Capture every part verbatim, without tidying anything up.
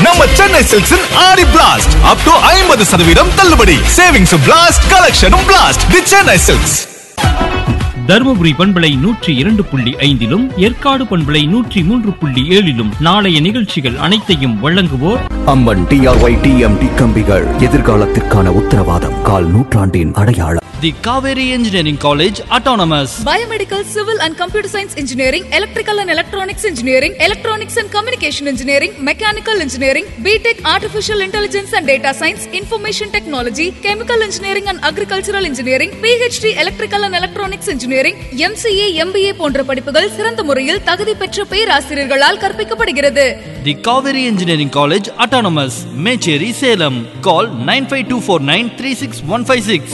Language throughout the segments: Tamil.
நம்ம சென்னை சில்க்ஸின் ஆடி பிளாஸ்ட் அப் டு ஐம்பது சதவீதம் தள்ளுபடி. Savings blast, கலெக்ஷனும் blast. தி சென்னை சில்க்ஸ். தருமபுரி பண்பலை நூற்றி இரண்டு புள்ளி ஐந்திலும் ஏற்காடு பண்பலை நூற்றி மூன்று புள்ளி ஏழிலும் நாளைய நிகழ்ச்சிகள் அனைத்தையும் வழங்குவோர் அம்மன் டிஆர்ஒய் டிஎம்டி கம்பிகள், எதிர்காலத்திற்கான உத்தரவாதம், கால் நூற்றாண்டின் அடையாளம். The Kaveri Engineering College Autonomous. Biomedical, Civil and Computer Science Engineering, Electrical and Electronics Engineering, Electronics and Communication Engineering, Mechanical Engineering, B.Tech Artificial Intelligence and Data Science, Information Technology, Chemical Engineering and Agricultural Engineering, P H D Electrical and Electronics Engineering, M C A, M B A போன்ற படிப்புகள் சிறந்த முறையில் தகுதி பெற்ற பேராசிரியர்களால் கற்பிக்கப்படுகிறது. The Kaveri Engineering College Autonomous, Mecheri, Salem. Call nine five two four nine three six one five six.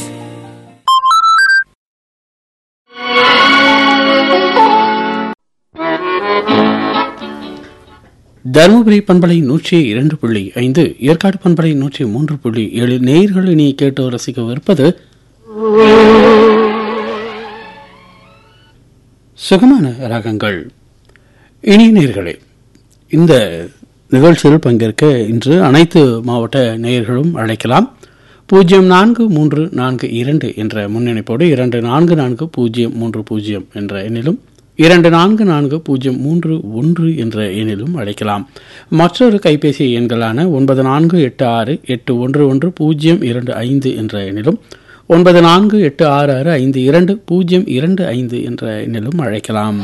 Dharmapuri பண்பலை நூற்றி இரண்டு புள்ளி ஐந்து, ஏற்காடு பண்பலை நூற்றி மூன்று புள்ளி ஏழு நேயர்கள் இனி கேட்டு ரசிக்கவிருப்பது சுகமான ராகங்கள். இனி நேயர்களே, இந்த நிகழ்ச்சியில் பங்கேற்க இன்று அனைத்து மாவட்ட நேயர்களும் அழைக்கலாம். பூஜ்ஜியம் நான்கு மூன்று நான்கு இரண்டு என்ற முன்னிணைப்போடு இரண்டு நான்கு நான்கு பூஜ்ஜியம் மூன்று பூஜ்ஜியம் என்ற எண்ணிலும் இரண்டு நான்கு நான்கு பூஜ்ஜியம் மூன்று ஒன்று என்ற எண்ணிலும் அழைக்கலாம். மற்றொரு கைபேசி எண்களான ஒன்பது நான்கு எட்டு ஆறு எட்டு ஒன்று ஒன்று பூஜ்ஜியம் இரண்டு ஐந்து என்ற எண்ணிலும் ஒன்பது நான்கு எட்டு ஆறு ஆறு ஐந்து இரண்டு பூஜ்ஜியம் இரண்டு ஐந்து என்ற எண்ணிலும் அழைக்கலாம்.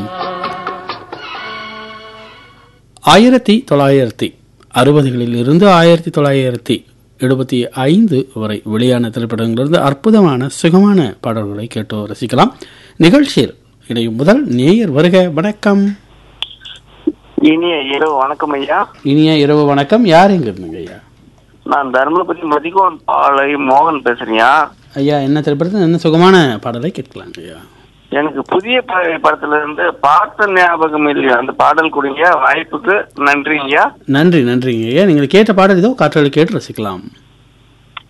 ஆயிரத்தி தொள்ளாயிரத்தி அறுபதுகளில் இருந்து ஆயிரத்தி தொள்ளாயிரத்தி எழுபத்தி ஐந்து வரை வெளியான திரைப்படங்களிலிருந்து அற்புதமான சுகமான பாடல்களை கேட்டு ரசிக்கலாம். நிகழ்ச்சியில் இடையும் முதல் நேயர் வருக. வணக்கம். இனிய இரவு வணக்கம் ஐயா. இனிய இரவு வணக்கம். யார் எங்க இருந்துங்க ஐயா? நான் தர்மபுரி மதிகோன் பாலை மோகன் பேசுறியா ஐயா? என்ன திரைப்படத்தில் என்ன சுகமான பாடலை கேட்கலாம் ஐயா? எனக்கு புதிய படத்துல இருந்து பாட்டு ஞாபகம் இல்லையா, அந்த பாடல் கொடுங்க. வாய்ப்புக்கு நன்றிங்க ஐயா. நன்றி நன்றிங்க ஐயா. நீங்கள் கேட்ட பாடல் இதோ காற்றலை கேட்டு ரசிக்கலாம்.